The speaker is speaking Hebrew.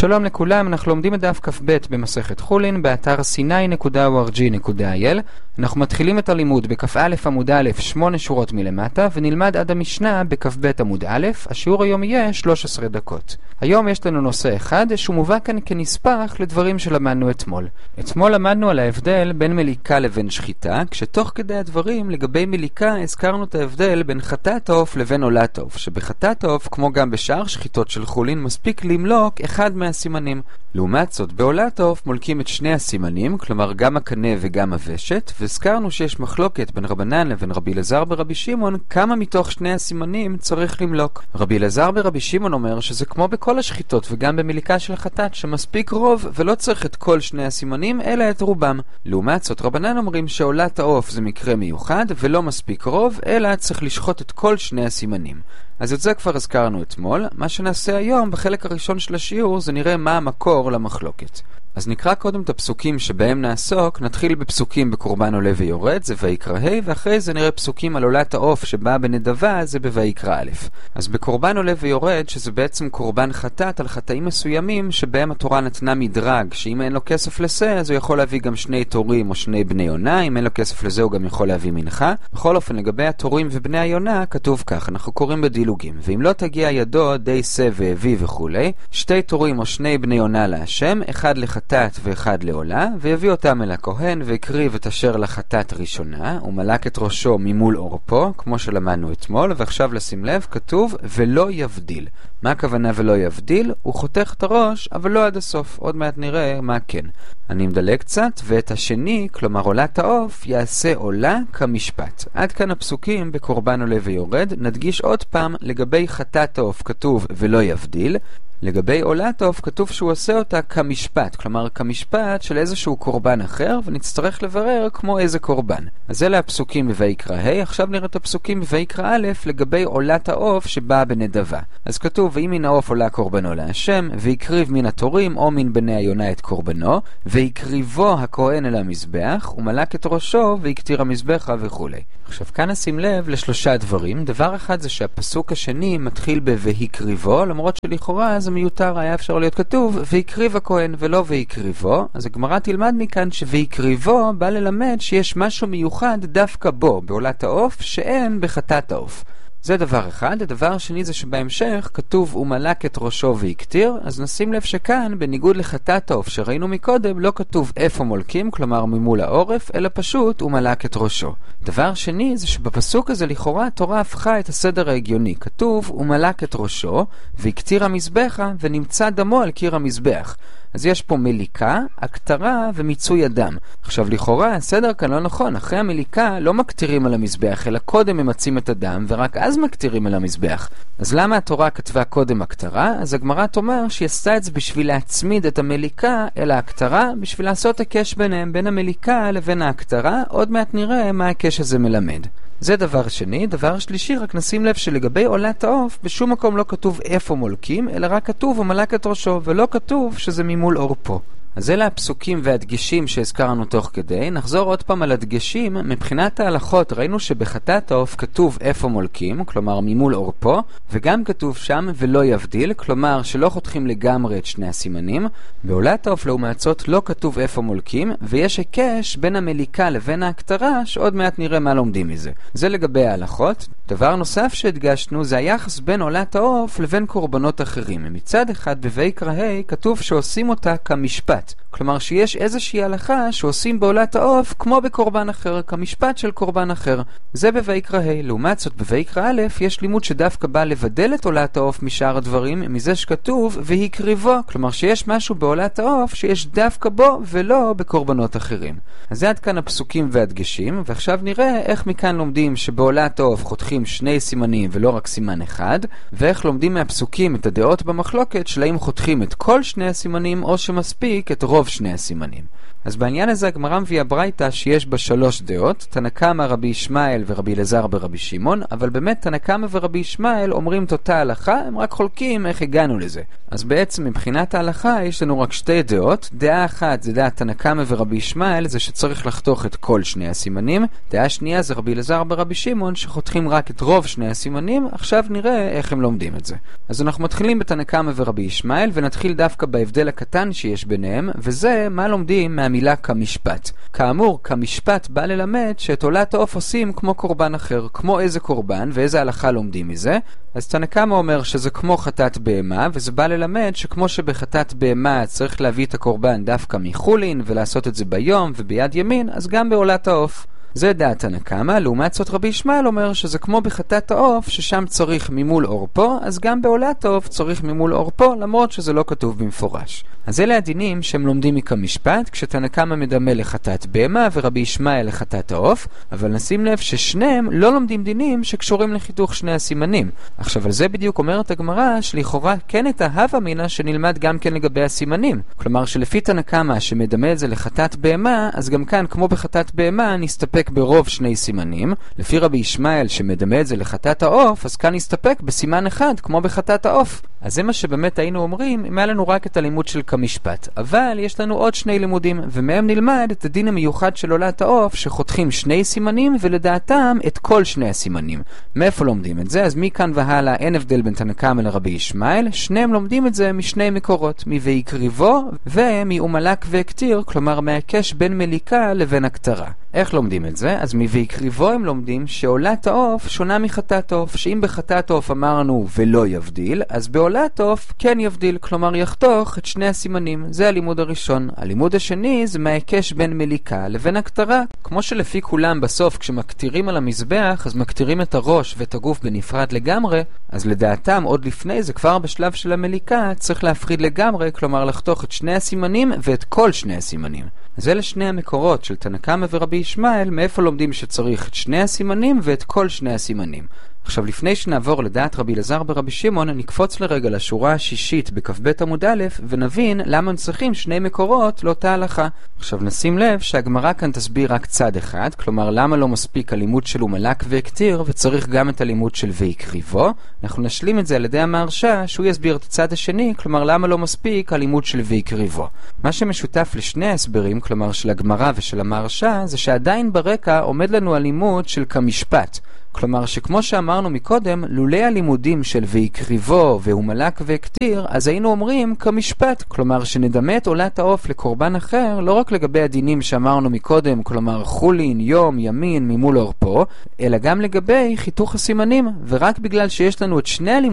שלום לכולם, אנחנו לומדים את דף כ"ב במסכת חולין באתר sinai.org.il. אנחנו מתחילים את הלימוד בכ"א עמוד א' 8 שורות מלמטה ונלמד עד המשנה בכ"ב עמוד א'. השיעור היום יהיה 13 דקות. היום יש לנו נושא אחד שהוא מובא כאן כנספח לדברים שלמדנו אתמול. אתמול למדנו על ההבדל בין מליקה לבין שחיטה, כשתוך כדי הדברים לגבי מליקה הזכרנו את ההבדל בין חטאת העוף לבין עולת העוף, שבחטאת העוף כמו גם בשאר שחיטות של חולין מספיק למלוק אחד מהסימנים. לעומת זאת, בעולת העוף מולקים את שני הסימנים, כלומר גם הקנה וגם הוושת, והזכרנו שיש מחלוקת בין רבנן לבין רבי אלעזר ברבי שמעון, כמה מתוך שני הסימנים צריך למלוק. רבי אלעזר ברבי שמעון אומר שזה כמו בכל השחיטות וגם במליקה של חטאת, שמספיק רוב ולא צריך את כל שני הסימנים, אלא את רובם. לעומת זאת, רבנן אומרים שעולת העוף זה מקרה מיוחד ולא מספיק רוב, אלא צריך לשחוט את כל שני הסימנים. אז את זה כבר הזכרנו אתמול. מה שנעשה היום בחלק הראשון של השיעור זה נראה מה המקור למחלוקת. אז נקרא קודם את הפסוקים שבהם נעסוק. נתחיל בפסוקים בקורבן עולה ויורד, זה ויקרא ה', ואחרי זה נראה פסוקים על עולת העוף שבאה בנדבה, זה בויקרא א'. אז בקורבן עולה ויורד, שזה בעצם קורבן חטאת על חטאים מסוימים שבהם התורה נתנה מדרג, שאם אין לו כסף לזה אז הוא יכול להביא גם שני תורים או שני בני יונה, אם אין לו כסף לזה הוא גם יכול להביא מנחה. בכל אופן, לגבי התורים ובני היונה כתוב כך, אנחנו קוראים בדילוגים: ואם לא תגיע ידו די שא והביא וכולי, שתי תורים או שני בני יונה להשם, אחד לחטאת ואחד לעולה, ויביא אותם אל הכהן והקריב את אשר לחטאת ראשונה, ומלק את ראשו ממול עורפו, כמו שלמדנו אתמול. ועכשיו לשים לב, כתוב ולא יבדיל. מה הכוונה ולא יבדיל? הוא חותך את הראש, אבל לא עד הסוף. עוד מעט נראה מה כן. אני מדלג קצת, ואת השני, כלומר עולת העוף, יעשה עולה כמשפט. עד כאן הפסוקים בקורבן עולה ויורד. נדגיש עוד פעם, לגבי חטאת העוף כתוב ולא יבדיל. לגבי עולת העוף כתוב שהוא עושה אותה כמשפט, כלומר כמשפט של איזשהו קורבן אחר, ונצטרך לברר כמו איזה קורבן. אז אלה הפסוקים בויקרא ה'. עכשיו נראה את הפסוקים בויקרא א' לגבי עולת העוף שבאה בנדבה. אז כתוב ואם מן העוף עולה קורבנו להשם, ויקריב מן התורים או מן בני היונה את קורבנו, ויקריבו הכהן אל המזבח, ומלק את ראשו ויקטיר המזבח וכו'. עכשיו כאן נשים לב לשלושה דברים. דבר אחד זה שהפסוק השני מתחיל ב"ויקריבו", למרות שלכאורה זה מיותר, היה אפשר להיות כתוב ויקריב הכהן ולא ויקריבו. אז הגמרא תלמד מכאן שויקריבו בא ללמד שיש משהו מיוחד דווקא בו, בעולת העוף, שאין בחטאת העוף. זה דבר אחד. הדבר שני זה שבהמשך כתוב ומלק את ראשו ויקטיר, אז נשים לב שכאן בניגוד לחטאת העוף שראינו מקודם לא כתוב איפה מולקים, כלומר ממול העורף, אלא פשוט ומלק את ראשו. דבר שני זה שבפסוק הזה לכאורה התורה הפכה את הסדר ההגיוני. כתוב ומלק את ראשו ויקטיר המזבחה ונמצא דמו על קיר המזבח. אז יש פה מליקה, הקטרה ומיצוי הדם. עכשיו לכאורה הסדר כאן לא נכון. אחרי המליקה לא מקטירים על המזבח, אלא קודם ממצים את הדם ורק אז מקטירים על המזבח. אז למה התורה כתבה קודם הקטרה? אז הגמרא תאמר שהיא עשתה את זה בשביל להצמיד את המליקה אל ההקטרה, בשביל לעשות הקש ביניהם, בין המליקה לבין ההקטרה. עוד מעט נראה מה הקש הזה מלמד. זה דבר שני. דבר שלישי, רק נשים לב שלגבי עולת העוף בשום מקום לא כתוב איפה מולקים, אלא רק כתוב ומלק את ראשו, ולא כתוב שזה ממול עורפו. אז אלה הפסוקים והדגשים שהזכרנו תוך כדי. נחזור עוד פעם על הדגשים. מבחינת ההלכות ראינו שבחטאת העוף כתוב איפה מולקים, כלומר ממול עורפו, וגם כתוב שם ולא יבדיל, כלומר שלא חותכים לגמרי את שני הסימנים. בעולת העוף לעומת זאת לא כתוב איפה מולקים, ויש הקש בין המליקה לבין ההקטרה, שעוד מעט נראה מה לומדים מזה. זה לגבי ההלכות. דבר נוסף שהדגשנו זה היחס בין עולת העוף לבין קורבנות אחרים. מצד אחד בויקרא ה' כתוב שעושים אותה כמשפט, כלומר שיש איזושהי הלכה שעושים בעולת העוף כמו בקורבן אחר, כמשפט של קורבן אחר. זה בויקרא ה'. לעומת זאת בויקרא א' יש לימוד שדווקא בא לבדל את עולת העוף משאר הדברים, מזה שכתוב ויקריבו, כלומר שיש משהו בעולת העוף שיש דווקא בו ולא בקורבנות אחרים. אז זה עד כאן הפסוקים והדגשים, ועכשיו נראה איך מכאן לומדים שבעולת העוף חותכים שני סימנים ולא רק סימן אחד, ואיך לומדים מהפסוקים את הדעות במחלוקת של האם חותכים את כל שני הסימנים או שמספיק את רוב שני הסימנים. אז בעניין הזה הגמרא מביאה ברייתא שיש בה 3 דעות, תנא קמא רבי ישמעאל ורבי אלעזר ברבי שמעון, אבל באמת תנא קמא ורבי ישמעאל אומרים את אותה הלכה, הם רק חולקים איך הגענו לזה. אז בעצם מבחינת ההלכה יש לנו רק 2 דעות. דעה אחת זה דעת תנא קמא ורבי ישמעאל, זה שצריך לחתוך את כל שני הסימנים. דעה שנייה זה רבי אלעזר ברבי שמעון שחותכים רק רק את רוב שני הסימנים, עכשיו נראה איך הם לומדים את זה. אז אנחנו מתחילים בתנא קמא ורבי ישמעאל, ונתחיל דווקא בהבדל הקטן שיש ביניהם, וזה מה לומדים מהמילה כמשפט. כאמור, כמשפט בא ללמד שאת עולת העוף עושים כמו קורבן אחר, כמו איזה קורבן ואיזה הלכה לומדים מזה. אז תנא קמא אומר שזה כמו חטאת בהמה, וזה בא ללמד שכמו שבחטאת בהמה צריך להביא את הקורבן דווקא מחולין ולעשות את זה ביום וביד ימין, אז גם בעולת העוף. זה דעת תנא קמא. לעומת זאת רבי ישמעאל אומר שזה כמו בחטאת העוף, ששם צריך ממול עורפו, אז גם בעולת העוף צריך ממול עורפו, למרות שזה לא כתוב במפורש. אז אלה הדינים שהם לומדים מכמשפט, כשתנא קמא מדמה לחטאת בהמה ורבי ישמעאל לחטאת העוף, אבל נשים לב ששניהם לא לומדים דינים שקשורים לחיתוך שני הסימנים. עכשיו על זה בדיוק אומרת הגמרא שלכאורה כן את ההווה אמינא שנלמד גם כן לגבי הסימנים. כלומר שלפי תנא קמא שמדמה את זה לחטאת בהמה, אז גם כאן כמו בחטאת בהמה נסתפק ברוב שני סימנים. לפי רבי ישמעאל שמדמה את זה לחטאת העוף, אז כאן נסתפק בסימן אחד כמו בחטאת העוף. אז זה מה שבאמת היינו אומרים אם היה לנו רק את הלימוד של כמשפט. אבל יש לנו עוד שני לימודים, ומהם נלמד את הדין המיוחד של עולת העוף שחותכים שני סימנים ולדעתם את כל שני הסימנים. מאיפה לומדים את זה? אז מכאן והלאה אין הבדל בין תנא קמא לרבי ישמעאל, שניהם לומדים את זה משני מקורות, מויקריבו ומאומלק והקטיר, כלומר מהקש בין מליקה לבין הקטרה. איך לומדים את זה? אז מויקריבו הם לומדים שעולת העוף שונה מחטאת העוף, שאם בחטאת העוף אמרנו ולא יבדיל, אז בעולת העוף כן יבדיל, כלומר יחתוך את שני הסימנים. זה הלימוד הראשון. הלימוד השני זה מהקש בין מליקה לבין הקטרה. כמו שלפי כולם בסוף כשמקטירים על המזבח, אז מקטירים את הראש ואת הגוף בנפרד לגמרי, אז לדעתם עוד לפני זה כבר בשלב של המליקה צריך להפריד לגמרי, כלומר לחתוך את שני הסימנים ואת כל שני הסימנים. אז אלה שני המקורות של תנא קמא ורבי ישמעאל, מאיפה לומדים שצריך את שני הסימנים ואת כל שני הסימנים. עכשיו לפני שנעבור לדעת רבי אלעזר ברבי שמעון, נקפוץ לרגע לשורה השישית בכ"ב עמוד א' ונבין למה צריכים שני מקורות לאותה הלכה. עכשיו נשים לב שהגמרא כאן תסביר רק צד אחד, כלומר למה לא מספיק הלימוד של אומלק והקטיר וצריך גם את הלימוד של ויקריבו. אנחנו נשלים את זה על ידי המהרש"א שהוא יסביר את הצד השני, כלומר למה לא מספיק הלימוד של ויקריבו. מה שמשותף לשני ההסברים, כלומר של הגמרא ושל המהרש"א, זה שעדיין ברקע עומד לנו הלימוד של כמשפט. כלומר שכמו שאמרנו מקודם, לולי הלימודים של ויקריבו והומלק והקטיר, אז היינו אומרים כמשפט, כלומר שנדמה את עולת העוף לקורבן אחר, לא רק לגבי הדינים שאמרנו מקודם, כלומר חולין, יום, ימין, ממול עורפו, אלא גם לגבי חיתוך הסימנים, ורק בגלל שיש לנו את שני הלימודים,